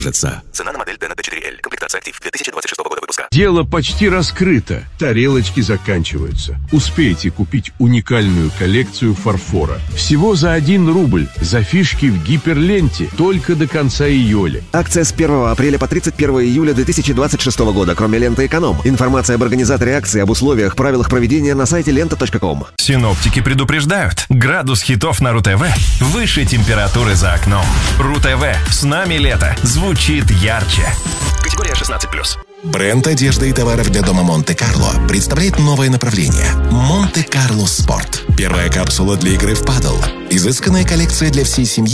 Цена на модель DND4L. Комплектация «Актив» 2026 года выпуска. Дело почти раскрыто. Тарелочки заканчиваются. Успейте купить уникальную коллекцию фарфора. Всего за 1 рубль. За фишки в гиперленте. Только до конца июля. Акция с 1 апреля по 31 июля 2026 года, кроме ленты «Эконом». Информация об организаторе акции, об условиях, правилах проведения на сайте лента.ком. Синоптики предупреждают. Градус хитов на РУ-ТВ выше температуры за окном. РУ-ТВ. С нами лето. Звучит ярче. Категория 16+. Бренд одежды и товаров для дома Монте-Карло представляет новое направление – Монте-Карло Спорт. Первая капсула для игры в падл. Изысканная коллекция для всей семьи